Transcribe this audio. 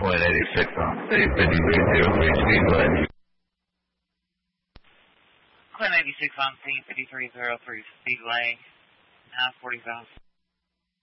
86 on 5303 Speedway. Quinn 86 on C 5303 Speedway, 45.